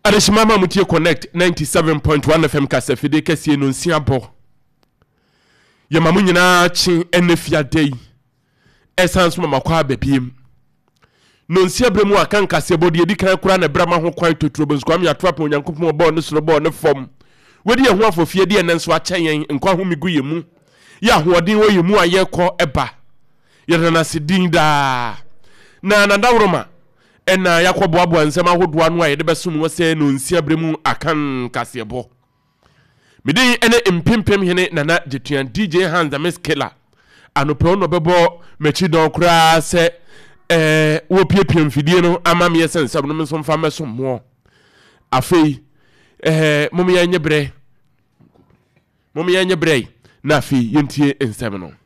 Adeshimama Mutie Connect 97.1 FM Kasefide Kesie no nsiabo. Ye mamu nyina chi enefia day. Essence mama kwa bepiem. No nsiabre mu akan kasebo de di kan kura na brama ho kwan totrobo skwam ya toapo nyankopon obo no soro bo no fom. Wedi ye ho afofie de ne nso achen nkwa ho migu ye mu. Ya hoodin wo ye mu aye ko eba. Ye na sidin da. Na ndawroma ena yakobo abo ansem ahodo anu aye de besum wo se no nsiabre mu akan kasebo. Midin ene impempem hene nana jetuan DJ Hands Miskela. Anope no bebo mechi don kura se wo piepiem fidie no ama me yesensem no so mfa meso mo. Afei momi ya nyebre na afei yentie ensem no.